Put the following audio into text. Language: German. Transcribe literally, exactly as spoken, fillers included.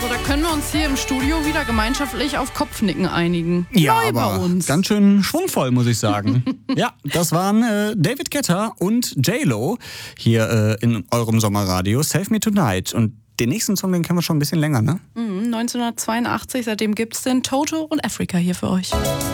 Also da können wir uns hier im Studio wieder gemeinschaftlich auf Kopfnicken einigen. Ja, Neu aber bei uns. ganz schön schwungvoll, muss ich sagen. Ja, das waren äh, David Guetta und J-Lo hier äh, in eurem Sommerradio Save Me Tonight. Und den nächsten Song, den kennen wir schon ein bisschen länger, ne? Mhm, neunzehnhundertzweiundachtzig, seitdem gibt's den Toto und Africa hier für euch.